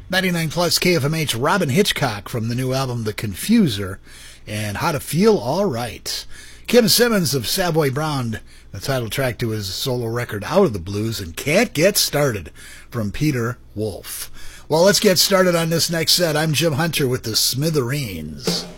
99 plus KFMH, Robin Hitchcock from the new album The Confuser and How to Feel All Right. Kim Simmons of Savoy Brown, the title track to his solo record Out of the Blues, and Can't Get Started from Peter Wolf. Well, let's get started on this next set. I'm Jim Hunter with the Smithereens.